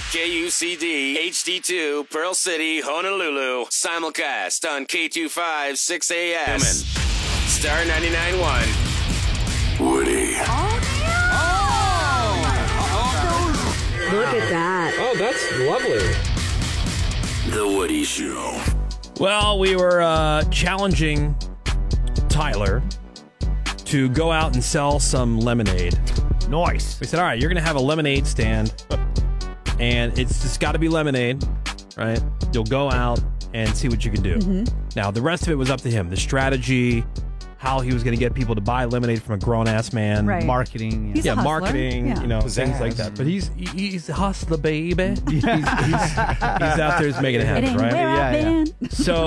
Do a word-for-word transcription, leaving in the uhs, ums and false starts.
K U C D, H D two, Pearl City, Honolulu. Simulcast on K two five six A S. Star ninety-nine point one. Woody. Oh, oh. Look at that. Oh, that's lovely. The Woody Show. Well, we were uh, challenging Tyler to go out and sell some lemonade. Nice. We said, all right, you're going to have a lemonade stand, and it's just got to be lemonade, right? You'll go out and see what you can do. Mm-hmm. Now, the rest of it was up to him. The strategy, how he was going to get people to buy lemonade from a grown-ass man. Right. Marketing. He's yeah, a hustler. marketing, Yeah. you know, Pizzazz. things like that. But he's he's a hustler, baby. he's, he's, he's out there just making it It happen, ain't right? where Yeah, I've yeah. been. So